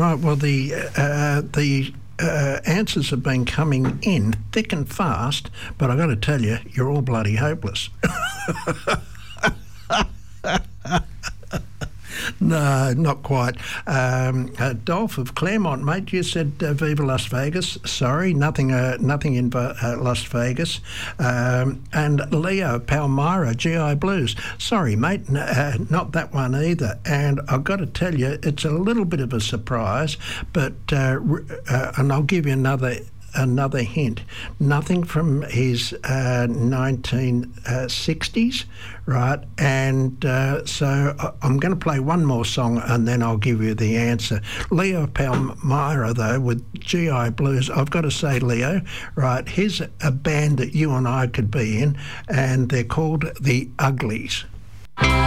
Right, well, the answers have been coming in thick and fast, but I've got to tell you, you're all bloody hopeless. No, not quite. Dolph of Claremont, mate, you said Viva Las Vegas. Sorry, nothing in Las Vegas. And Leo Palmyra, GI Blues. Sorry, mate, not that one either. And I've got to tell you, it's a little bit of a surprise, but and I'll give you another hint. Nothing from his 1960s, right? And so I'm going to play one more song and then I'll give you the answer. Leo Palmyra, though, with GI Blues, I've got to say, Leo, right, here's a band that you and I could be in, and they're called The Uglies.